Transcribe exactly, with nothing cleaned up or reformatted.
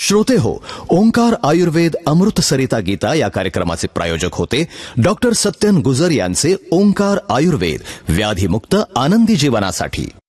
श्रोते हो, ओंकार आयुर्वेद अमृत सरिता गीता या कार्यक्रमाचे प्रायोजक होते डॉक्टर सत्यन गुजर यांचे ओंकार आयुर्वेद, व्याधीमुक्त आनंदी जीवनासाठी।